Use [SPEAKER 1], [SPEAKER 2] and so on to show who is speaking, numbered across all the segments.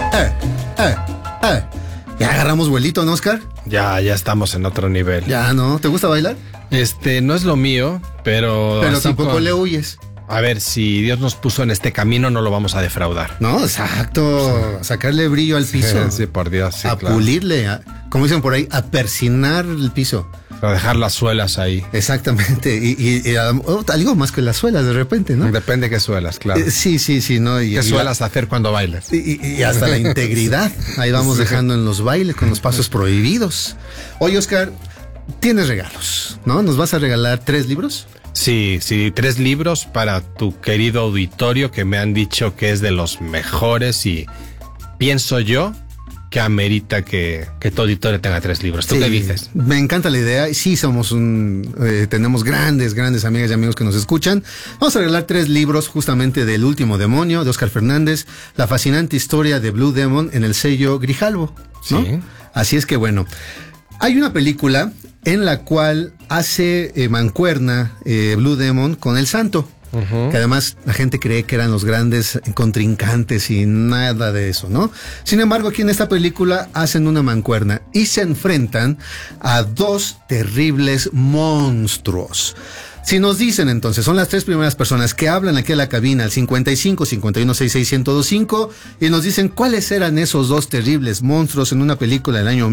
[SPEAKER 1] Ya agarramos vuelito, ¿no, Oscar?
[SPEAKER 2] Ya estamos en otro nivel.
[SPEAKER 1] Ya, ¿no? ¿Te gusta bailar?
[SPEAKER 2] No es lo mío, pero
[SPEAKER 1] tampoco le huyes.
[SPEAKER 2] A ver, si Dios nos puso en este camino, no lo vamos a defraudar.
[SPEAKER 1] No, exacto. Sacarle brillo al piso.
[SPEAKER 2] Sí, por Dios. Sí,
[SPEAKER 1] claro. Pulirle, como dicen por ahí, a persinar el piso.
[SPEAKER 2] Para dejar las suelas ahí.
[SPEAKER 1] Exactamente. Y algo más que las suelas de repente, ¿no?
[SPEAKER 2] Depende qué suelas, claro.
[SPEAKER 1] Sí, ¿no?
[SPEAKER 2] ¿Qué suelas hacer cuando bailes?
[SPEAKER 1] Y hasta la integridad. Ahí vamos dejando en los bailes con los pasos prohibidos. Oye, Oscar, tienes regalos, ¿no? ¿Nos vas a regalar 3 libros?
[SPEAKER 2] Sí, 3 libros para tu querido auditorio que me han dicho que es de los mejores y pienso yo que amerita que tu auditorio tenga 3 libros. ¿Tú qué dices?
[SPEAKER 1] Me encanta la idea. Sí, tenemos grandes amigas y amigos que nos escuchan. Vamos a regalar 3 libros justamente del Último Demonio, de Óscar Fernández, la fascinante historia de Blue Demon en el sello Grijalvo, ¿no? Sí. Así es que bueno, hay una película en la cual hace mancuerna Blue Demon con el Santo. Que además la gente cree que eran los grandes contrincantes y nada de eso, ¿no? Sin embargo, aquí en esta película hacen una mancuerna y se enfrentan a 2 terribles monstruos. Si nos dicen entonces, son las 3 primeras personas que hablan aquí a la cabina al 55 51 66 1025 y nos dicen cuáles eran esos 2 terribles monstruos en una película del año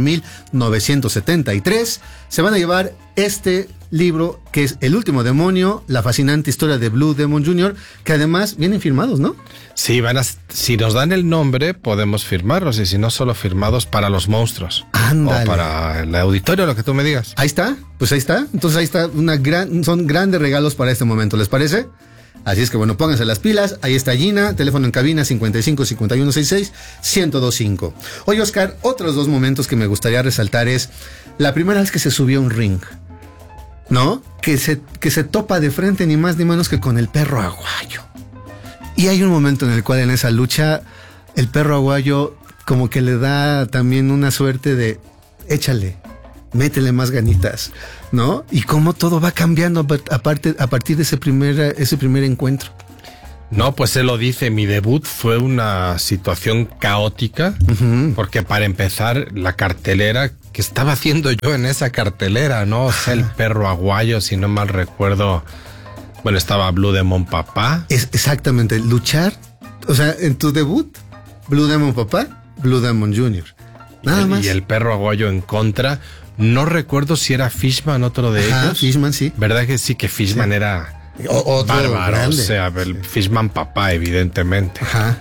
[SPEAKER 1] 1973, se van a llevar este libro que es El Último Demonio, la fascinante historia de Blue Demon Jr., que además vienen firmados, ¿no?
[SPEAKER 2] Sí, si nos dan el nombre podemos firmarlos y si no solo firmados para los monstruos.
[SPEAKER 1] Ándale.
[SPEAKER 2] O para el auditorio, lo que tú me digas.
[SPEAKER 1] Ahí está, pues ahí está. Entonces ahí está, son grandes regalos para este momento, ¿les parece? Así es que bueno, pónganse las pilas. Ahí está Gina, teléfono en cabina 55 51 66 1025. Oye, Oscar, otros 2 momentos que me gustaría resaltar es la primera vez que se subió a un ring, ¿no? Que se topa de frente ni más ni menos que con el perro aguayo. Y hay un momento en el cual en esa lucha el perro aguayo como que le da también una suerte de échale, métele más ganitas, ¿no? Y cómo todo va cambiando a partir de ese primer encuentro.
[SPEAKER 2] No, pues él lo dice, mi debut fue una situación caótica, porque para empezar, la cartelera, que estaba haciendo yo en esa cartelera, ¿no? O sea, el perro aguayo, si no mal recuerdo, bueno, estaba Blue Demon Papá.
[SPEAKER 1] Exactamente, luchar, o sea, en tu debut, Blue Demon Papá, Blue Demon Jr., nada más.
[SPEAKER 2] Y el perro aguayo en contra, no recuerdo si era Fishman otro de ellos.
[SPEAKER 1] Fishman, sí.
[SPEAKER 2] ¿Verdad que sí, que Fishman era...
[SPEAKER 1] Otro
[SPEAKER 2] bárbaro,
[SPEAKER 1] grande.
[SPEAKER 2] O sea, el Fishman Papá, evidentemente.
[SPEAKER 1] Ajá.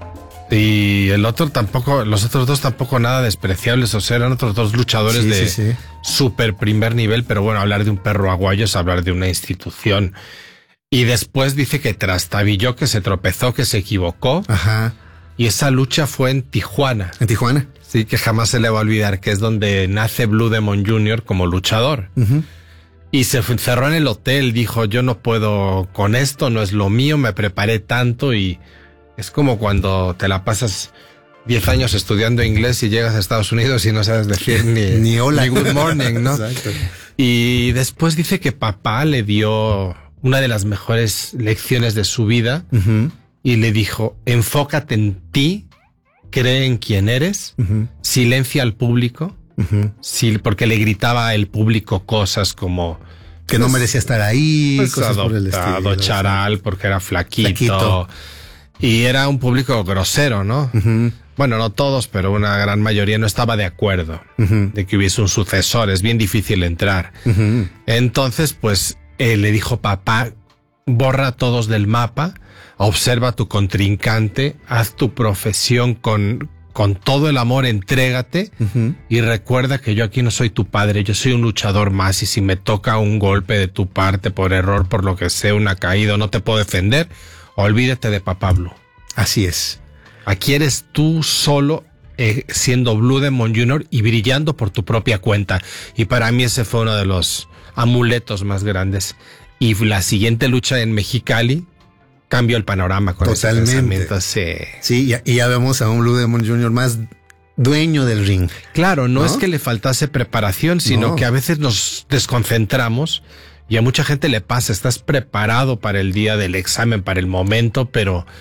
[SPEAKER 2] Y el otro tampoco, los otros 2 tampoco nada despreciables, o sea, eran otros 2 luchadores de súper primer nivel, pero bueno, hablar de un perro aguayo es hablar de una institución. Y después dice que trastabilló, que se tropezó, que se equivocó.
[SPEAKER 1] Ajá.
[SPEAKER 2] Y esa lucha fue en Tijuana.
[SPEAKER 1] ¿En Tijuana?
[SPEAKER 2] Sí, que jamás se le va a olvidar, que es donde nace Blue Demon Jr. como luchador. Y se encerró en el hotel, dijo, yo no puedo con esto, no es lo mío, me preparé tanto y es como cuando te la pasas 10 años estudiando inglés y llegas a Estados Unidos y no sabes decir
[SPEAKER 1] ni hola,
[SPEAKER 2] ni good morning, ¿no?
[SPEAKER 1] Exacto.
[SPEAKER 2] Y después dice que papá le dio una de las mejores lecciones de su vida y le dijo, enfócate en ti, cree en quién eres, silencia al público. Sí, porque le gritaba al público cosas como
[SPEAKER 1] que no merecía estar ahí,
[SPEAKER 2] pues
[SPEAKER 1] cosas por el estilo,
[SPEAKER 2] charal, porque era flaquito. Y era un público grosero, ¿no? Bueno, no todos, pero una gran mayoría no estaba de acuerdo de que hubiese un sucesor. Es bien difícil entrar. Entonces, pues, le dijo papá, borra a todos del mapa, observa a tu contrincante, haz tu profesión con todo el amor, entrégate y recuerda que yo aquí no soy tu padre, yo soy un luchador más y si me toca un golpe de tu parte por error, por lo que sea, una caída, no te puedo defender, olvídate de papá Blue.
[SPEAKER 1] Así es.
[SPEAKER 2] Aquí eres tú solo siendo Blue Demon Jr. y brillando por tu propia cuenta. Y para mí ese fue uno de los amuletos más grandes. Y la siguiente lucha en Mexicali cambió el panorama con ese pensamiento.
[SPEAKER 1] Sí, y ya vemos a un Blue Demon Jr. más dueño del ring.
[SPEAKER 2] Claro, no es que le faltase preparación, sino que a veces nos desconcentramos y a mucha gente le pasa, estás preparado para el día del examen, para el momento, pero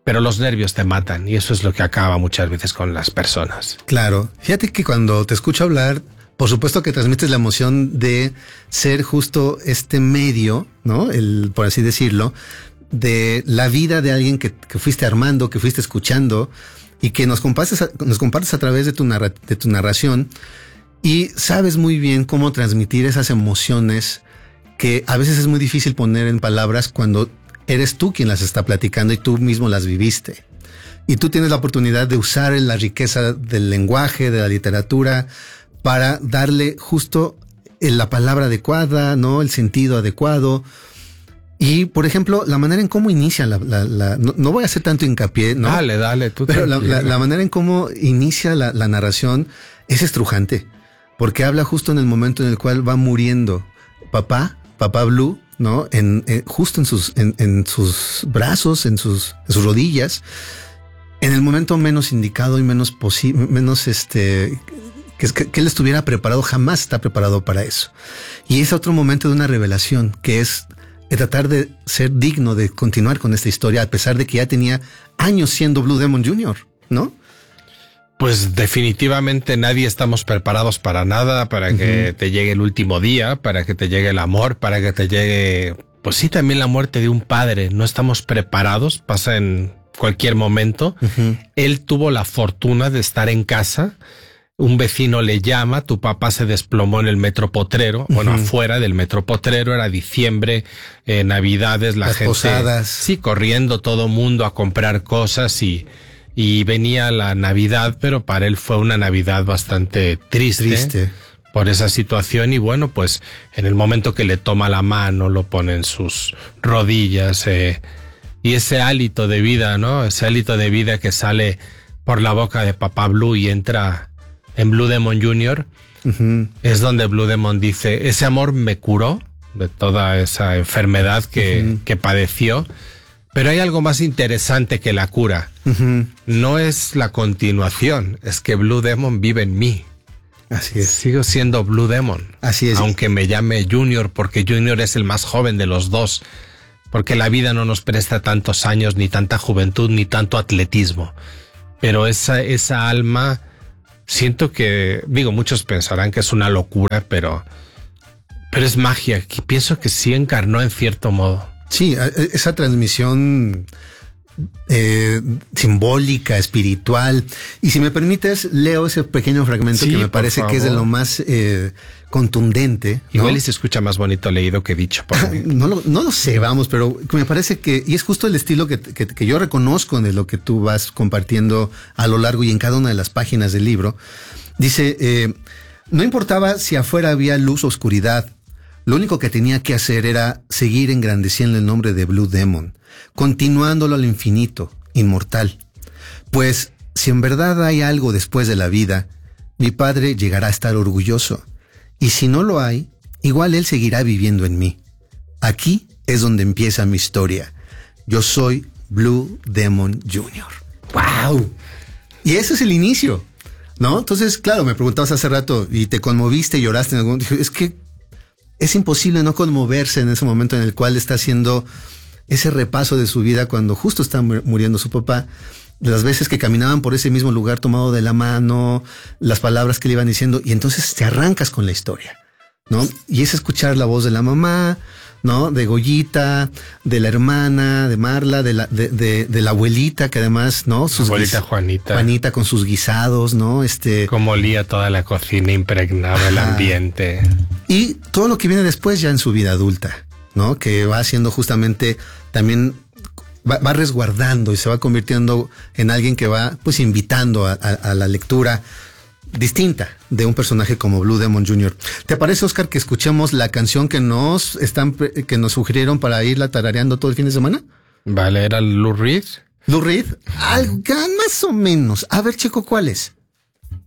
[SPEAKER 2] pero los nervios te matan y eso es lo que acaba muchas veces con las personas.
[SPEAKER 1] Claro. Fíjate que cuando te escucho hablar, por supuesto que transmites la emoción de ser justo este medio, ¿no? Por así decirlo, de la vida de alguien que fuiste armando, que fuiste escuchando y que nos compartes a través de tu narración, y sabes muy bien cómo transmitir esas emociones que a veces es muy difícil poner en palabras cuando eres tú quien las está platicando y tú mismo las viviste. Y tú tienes la oportunidad de usar la riqueza del lenguaje, de la literatura, para darle justo la palabra adecuada, ¿no? El sentido adecuado. Y, por ejemplo, la manera en cómo inicia no voy a hacer tanto hincapié, ¿no?
[SPEAKER 2] Dale, tú.
[SPEAKER 1] Pero la manera en cómo inicia la narración es estrujante, porque habla justo en el momento en el cual va muriendo papá Blue, ¿no? Justo en sus brazos, en sus rodillas, en el momento menos indicado y menos que él estuviera preparado. Jamás está preparado para eso. Y es otro momento de una revelación, que es tratar de ser digno de continuar con esta historia, a pesar de que ya tenía años siendo Blue Demon Jr., ¿no?
[SPEAKER 2] Pues definitivamente nadie estamos preparados para nada, para que te llegue el último día, para que te llegue el amor, para que te llegue, pues sí, también la muerte de un padre. No estamos preparados, pasa en cualquier momento. Él tuvo la fortuna de estar en casa. Un vecino le llama, tu papá se desplomó en el Metro Potrero, afuera del Metro Potrero, era diciembre, Navidades, las gente,
[SPEAKER 1] posadas.
[SPEAKER 2] Sí, corriendo todo mundo a comprar cosas y venía la Navidad, pero para él fue una Navidad bastante triste por esa situación. Y bueno, pues en el momento que le toma la mano, lo pone en sus rodillas, y ese hálito de vida, ¿no? Ese hálito de vida que sale por la boca de Papá Blue y entra en Blue Demon Jr., es donde Blue Demon dice, ese amor me curó de toda esa enfermedad que padeció. Pero hay algo más interesante que la cura. No es la continuación, es que Blue Demon vive en mí.
[SPEAKER 1] Así es.
[SPEAKER 2] Sigo siendo Blue Demon.
[SPEAKER 1] Así es.
[SPEAKER 2] Aunque me llame Junior, porque Junior es el más joven de los dos. Porque la vida no nos presta tantos años, ni tanta juventud, ni tanto atletismo. Pero esa alma, siento que, muchos pensarán que es una locura, pero es magia. Pienso que sí encarnó en cierto modo.
[SPEAKER 1] Sí, esa transmisión simbólica, espiritual. Y si me permites, leo ese pequeño fragmento que me parece que es de lo más contundente, ¿no?
[SPEAKER 2] Igual y se escucha más bonito leído que dicho por mí.
[SPEAKER 1] No lo sé, pero me parece que, y es justo el estilo que yo reconozco de lo que tú vas compartiendo a lo largo y en cada una de las páginas del libro. Dice, no importaba si afuera había luz o oscuridad, lo único que tenía que hacer era seguir engrandeciendo el nombre de Blue Demon, continuándolo al infinito, inmortal. Pues, si en verdad hay algo después de la vida, mi padre llegará a estar orgulloso. Y si no lo hay, igual él seguirá viviendo en mí. Aquí es donde empieza mi historia. Yo soy Blue Demon Jr. ¡Wow! Y ese es el inicio, ¿no? Entonces, claro, me preguntabas hace rato, ¿y te conmoviste, lloraste en algún momento? Es que es imposible no conmoverse en ese momento en el cual está haciendo ese repaso de su vida cuando justo está muriendo su papá, las veces que caminaban por ese mismo lugar tomado de la mano, las palabras que le iban diciendo, y entonces te arrancas con la historia, ¿no? Y es escuchar la voz de la mamá, ¿no? De Goyita, de la hermana, de Marla, de la abuelita, que además, ¿no?
[SPEAKER 2] Su abuelita
[SPEAKER 1] Juanita con sus guisados, ¿no?
[SPEAKER 2] Como olía toda la cocina, impregnaba el ambiente.
[SPEAKER 1] Y todo lo que viene después ya en su vida adulta, ¿no? Que va haciendo justamente también, va resguardando y se va convirtiendo en alguien que va, pues, invitando a la lectura distinta de un personaje como Blue Demon Jr. ¿Te parece, Oscar, que escuchemos la canción que nos sugirieron para irla tarareando todo el fin de semana?
[SPEAKER 2] Vale, ¿era Lou Reed?
[SPEAKER 1] ¿Lou Reed? Algo más o menos. A ver, Checo, ¿cuál es?